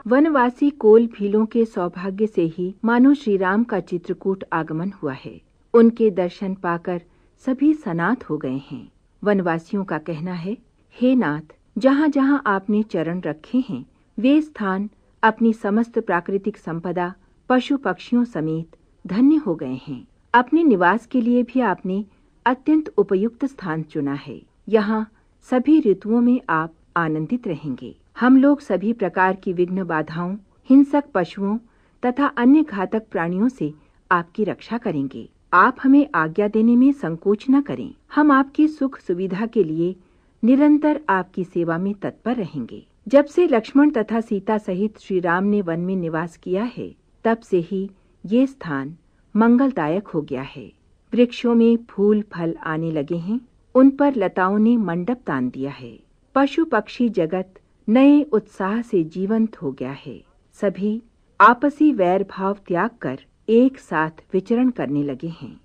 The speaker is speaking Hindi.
वनवासी कोल भीलों के सौभाग्य से ही मानो श्री राम का चित्रकूट आगमन हुआ है। उनके दर्शन पाकर सभी सनाथ हो गए हैं। वनवासियों का कहना है, हे नाथ, जहाँ जहाँ आपने चरण रखे हैं वे स्थान अपनी समस्त प्राकृतिक संपदा, पशु पक्षियों समेत धन्य हो गए हैं। अपने निवास के लिए भी आपने अत्यंत उपयुक्त स्थान चुना है। यहाँ सभी ऋतुओं में आप आनंदित रहेंगे। हम लोग सभी प्रकार की विघ्न बाधाओं, हिंसक पशुओं तथा अन्य घातक प्राणियों से आपकी रक्षा करेंगे। आप हमें आज्ञा देने में संकोच न करें। हम आपकी सुख सुविधा के लिए निरंतर आपकी सेवा में तत्पर रहेंगे। जब से लक्ष्मण तथा सीता सहित श्री राम ने वन में निवास किया है, तब से ही ये स्थान मंगलदायक हो गया है। वृक्षों में फूल फल आने लगे हैं, उन पर लताओं ने मंडप तान दिया है। पशु पक्षी जगत नए उत्साह से जीवंत हो गया है। सभी आपसी वैर भाव त्याग कर एक साथ विचरण करने लगे हैं।